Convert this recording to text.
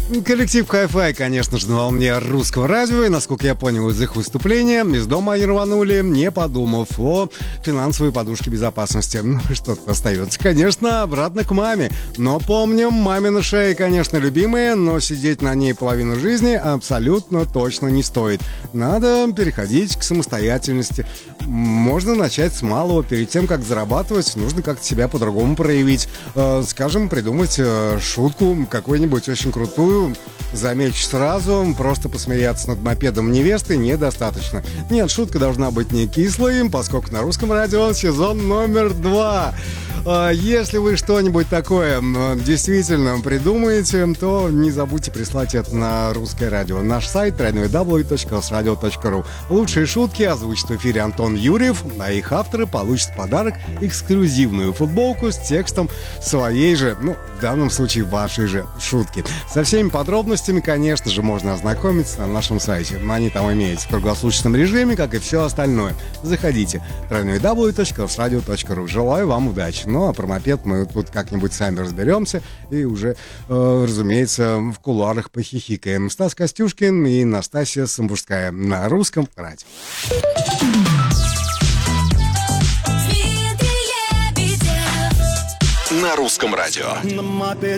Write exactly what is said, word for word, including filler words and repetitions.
Коллектив Hi-Fi, конечно же, на волне русского радио. И, насколько я понял из их выступления, из дома они рванули, не подумав о финансовой подушке безопасности. Ну, что-то остается, конечно, обратно к маме. Но помним, мамина шея, конечно, любимая, но сидеть на ней половину жизни абсолютно точно не стоит. Надо переходить к самостоятельности. Можно начать с малого. Перед тем, как зарабатывать, нужно как-то себя по-другому проявить. Э, скажем, придумать э, шутку какую-нибудь очень крутую. Замечу сразу, просто посмеяться над мопедом невесты недостаточно. Нет, шутка должна быть не кислой, поскольку на русском радио сезон номер два. Если вы что-нибудь такое действительно придумаете, то не забудьте прислать это на русское радио. Наш сайт дабл ю дабл ю дабл ю точка русрадио точка ру. Лучшие шутки озвучит в эфире Антон Юрьев, а их авторы получат в подарок эксклюзивную футболку с текстом своей же, ну, в данном случае вашей же шутки. Со всеми подробностями, конечно же, можно ознакомиться на нашем сайте. Они там имеются в круглосуточном режиме, как и все остальное. Заходите. дабл ю дабл ю дабл ю точка русрадио точка ру. Желаю вам удачи. Ну, а про мопед мы тут как-нибудь сами разберемся и уже, э, разумеется, в кулуарах похихикаем. Стас Костюшкин и Настасья Самбурская на русском радио. На русском радио.